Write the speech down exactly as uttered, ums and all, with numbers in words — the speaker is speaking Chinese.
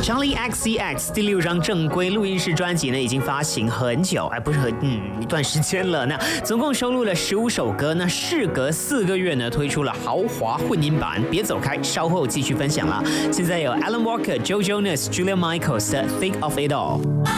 Charlie X C X 第六张正规录音室专辑呢，已经发行很久，哎，不是很嗯一段时间了。那总共收录了十五首歌，那事隔四个月呢，推出了豪华混音版。别走开，稍后继续分享啦。现在有 Alan Walker、Joe Jonas、Julia Michaels 的 Think of It All。